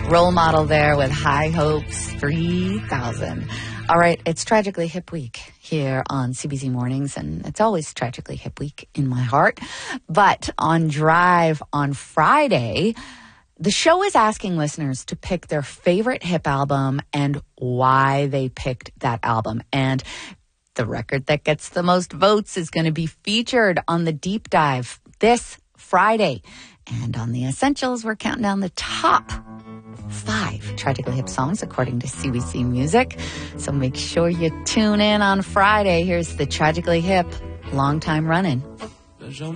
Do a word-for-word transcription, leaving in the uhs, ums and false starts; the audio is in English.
Role Model there with High Hopes three thousand. All right, it's Tragically Hip Week here on C B C Mornings, and it's always Tragically Hip Week in my heart. But on Drive on Friday, the show is asking listeners to pick their favorite hip album and why they picked that album. And the record that gets the most votes is going to be featured on the Deep Dive this Friday. And on the Essentials, we're counting down the top five Tragically Hip songs according to C B C Music. So make sure you tune in on Friday. Here's the Tragically Hip, long time running.